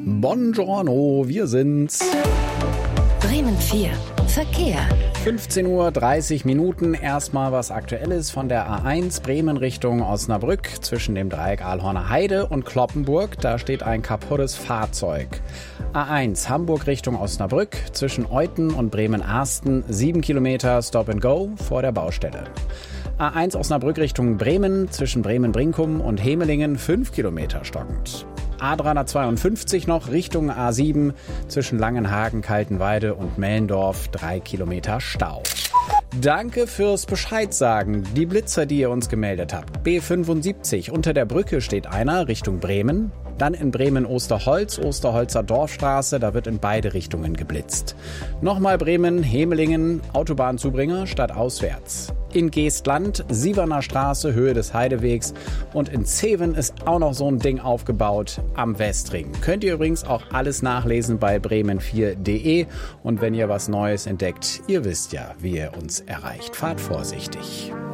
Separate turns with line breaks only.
Buongiorno, wir sind's.
Bremen 4. Verkehr.
15:30 Uhr. Erstmal was Aktuelles von der A1 Bremen Richtung Osnabrück zwischen dem Dreieck Ahlhorner Heide und Cloppenburg. Da steht ein kaputtes Fahrzeug. A1 Hamburg Richtung Osnabrück zwischen Euthen und Bremen-Arsten 7 Kilometer Stop and Go vor der Baustelle. A1 Osnabrück Richtung Bremen zwischen Bremen-Brinkum und Hemelingen 5 Kilometer stockend. A352 noch Richtung A7 zwischen Langenhagen, Kaltenweide und Mellendorf 3 Kilometer Stau. Danke fürs Bescheidsagen. Die Blitzer, die ihr uns gemeldet habt. B75, unter der Brücke steht einer Richtung Bremen. Dann in Bremen-Osterholz, Osterholzer Dorfstraße, da wird in beide Richtungen geblitzt. Nochmal Bremen, Hemelingen, Autobahnzubringer stadtauswärts. In Geestland, Sieverner Straße, Höhe des Heidewegs. Und in Zeven ist auch noch so ein Ding aufgebaut am Westring. Könnt ihr übrigens auch alles nachlesen bei bremen4.de. Und wenn ihr was Neues entdeckt, ihr wisst ja, wie ihr uns erreicht. Fahrt vorsichtig.